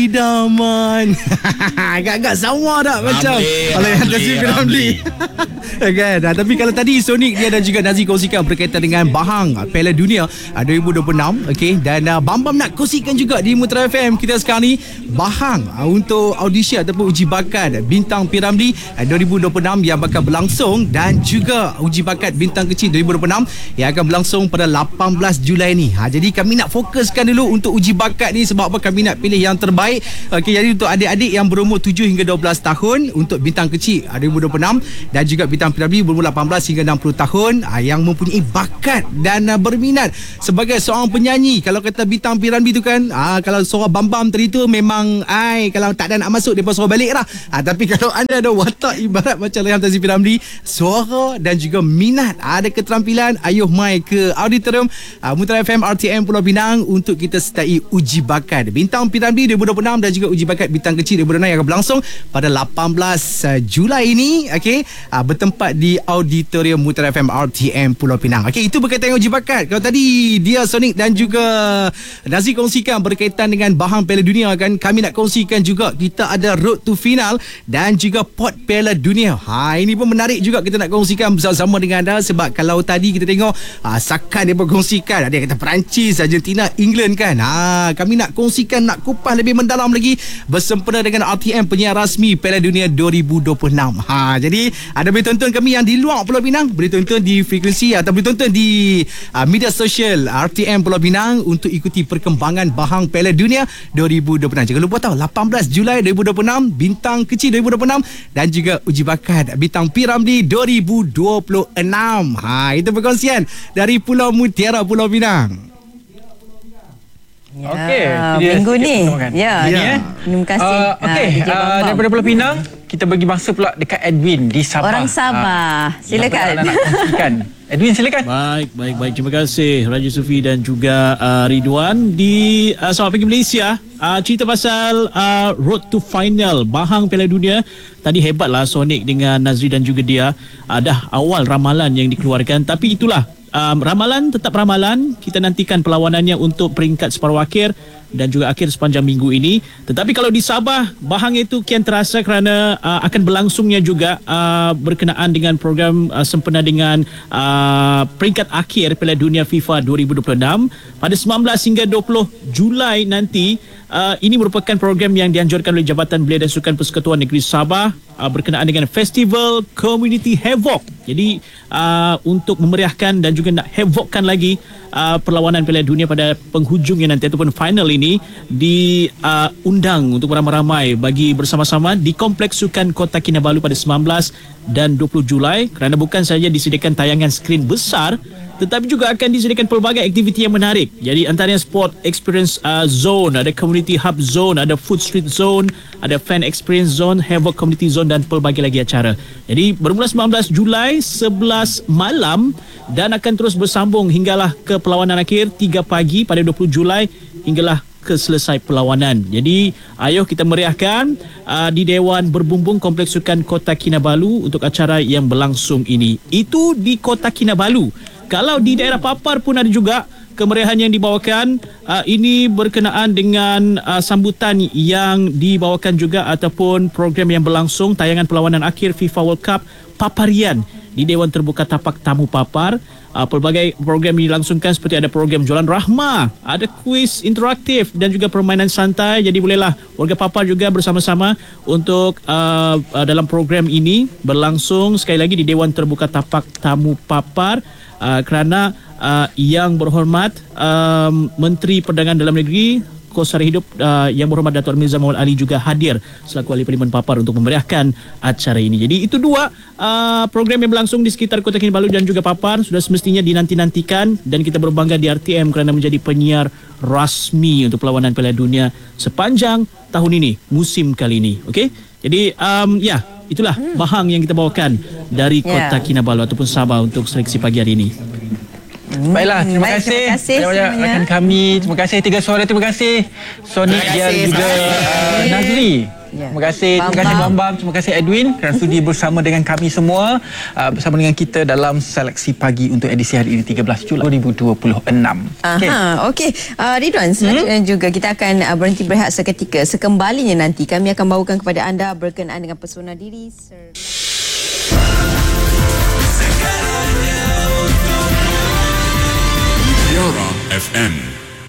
idaman. Agak-agak sama tak macam kalau yang Nazri Piramli. Kan? Tapi kalau tadi Sonic dia dan juga Nazri kongsikan berkaitan dengan Bahang Piala Dunia 2026, okey, dan Bambam nak kongsikan juga di Mutera FM kita sekarang ni Bahang untuk audisi ataupun uji bakat Bintang Piramli 2026 yang bakal berlangsung, dan juga uji bakat Bintang Kecil 2026 yang akan berlangsung pada 18 Julai ni. Jadi kami nak fokuskan dulu untuk uji bakat ni sebab apa, kami nak pilih yang terbaik. Okey, jadi untuk adik-adik yang berumur 7 hingga 12 tahun untuk Bintang Kecil 2026 dan juga Bintang Piramli berumur 18 hingga 60 tahun yang mempunyai bakat dan berminat sebagai seorang penyanyi. Kalau kata Bintang Piramli tu kan, kalau suara Bambam tadi tu memang kalau tak ada nak masuk depa suruh balik lah. Tapi kalau anda ada watak ibarat macam Rehan Nazri Piramli, suara dan juga minat, ada keterampilan, ayuh mai ke auditorium Mutera FM RTM Pulau Pinang untuk kita sertai uji bakat Bintang Piramli 2026 dan juga uji bakat Bintang Kecil 2026 yang akan berlangsung pada 18 Julai ini, okey, bertempat di auditorium Mutera FM RTM Pulau Pinang. Okey, itu berkaitan dengan uji bakat. Kalau tadi dia Sonic dan juga Nazri kongsikan berkaitan dengan Bahang Piala Dunia kan, kami nak kongsikan juga kita ada Road to Final dan juga Pot Piala Dunia. Ini pun menarik juga kita nak kongsikan bersama dengan anda, sebab kalau tadi kita tengok sakan dia kongsikan, ada yang kata Perancis, Argentina, England kan. Kami nak kongsikan, nak kupas lebih mendalam lagi bersempena dengan RTM penyiar rasmi Piala Dunia 2026. Jadi ada boleh tonton kami yang di luar Pulau Pinang, boleh tonton di frekuensi atau boleh tonton di media sosial RTM Pulau Pinang untuk ikuti perkembangan Bahang Piala Dunia 2026. Jangan lupa tahu 18 Julai 2026 Bintang Kecil 2026 dan juga uji bakat Bintang Piramli 2026. Itu perkongsian dari Pulau Mutiara, Pulau Pinang. Okey, minggu ni. Terima kasih. Okey, daripada Pulau Pinang kita bagi masa pula dekat Edwin di Sabah. Orang Sabah. Silakan. Edwin, silakan. Baik. Terima kasih Raja Sufi dan juga Ridwan di Selamat Pagi Malaysia. Cerita pasal Road to Final Bahang Piala Dunia. Tadi hebatlah Sonic dengan Nazri dan juga dia. Dah awal ramalan yang dikeluarkan, tapi itulah ramalan tetap ramalan. Kita nantikan perlawanannya untuk peringkat separuh akhir dan juga akhir sepanjang minggu ini. Tetapi kalau di Sabah, Bahang itu kian terasa kerana akan berlangsungnya juga berkenaan dengan program sempena dengan peringkat akhir Piala Dunia FIFA 2026 pada 19 hingga 20 Julai nanti. Ini merupakan program yang dianjurkan oleh Jabatan Belia dan Sukan Persekutuan Negeri Sabah berkenaan dengan Festival Community Havoc. Jadi untuk memeriahkan dan juga nak havockan lagi perlawanan Piala Dunia pada penghujungnya nanti ataupun final ini, diundang untuk beramai-ramai bagi bersama-sama di Kompleks Sukan Kota Kinabalu pada 19 dan 20 Julai, kerana bukan saja disediakan tayangan skrin besar tetapi juga akan disediakan pelbagai aktiviti yang menarik. Jadi antaranya Sport Experience Zone, ada Community Hub Zone, ada Food Street Zone, ada Fan Experience Zone, Havoc Community Zone dan pelbagai lagi acara. Jadi bermula 19 Julai 11 malam dan akan terus bersambung hinggalah ke perlawanan akhir 3 pagi pada 20 Julai hinggalah ke selesai perlawanan. Jadi ayo kita meriahkan di Dewan Berbumbung Kompleks Sukan Kota Kinabalu untuk acara yang berlangsung ini. Itu di Kota Kinabalu. Kalau di daerah Papar pun ada juga kemeriahan yang dibawakan. Ini berkenaan dengan sambutan yang dibawakan juga ataupun program yang berlangsung tayangan perlawanan akhir FIFA World Cup Paparian di Dewan Terbuka Tapak Tamu Papar. Pelbagai program dilangsungkan seperti ada program Jualan Rahmah, ada kuis interaktif dan juga permainan santai. Jadi bolehlah warga Papar juga bersama-sama untuk dalam program ini berlangsung sekali lagi di Dewan Terbuka Tapak Tamu Papar. Kerana yang berhormat Menteri Perdagangan Dalam Negeri Kos Sara Hidup yang berhormat Datuk Mirza Muhammad Ali juga hadir selaku Ahli Parlimen Papar untuk memeriahkan acara ini. Jadi itu dua program yang berlangsung di sekitar Kota Kinabalu dan juga Papar sudah semestinya dinanti-nantikan, dan kita berbangga di RTM kerana menjadi penyiar rasmi untuk perlawanan Piala Dunia sepanjang tahun ini, musim kali ini. Okey. Jadi itulah Bahang yang kita bawakan dari Kota Kinabalu ataupun Sabah untuk seleksi pagi hari ini. Baiklah, terima kasih banyak rakan kami. Terima kasih Tiga Suara, terima kasih Sonic dan juga Nazri. Ya. Terima kasih Bambang, terima kasih Edwin kerana sudi bersama dengan kami semua, bersama dengan kita dalam seleksi pagi untuk edisi hari ini 13 Julai 2026. Okey. Ridwan, selanjutnya juga kita akan berhenti berehat seketika. Sekembalinya nanti kami akan bawakan kepada anda berkenaan dengan pesona diri Tiara FM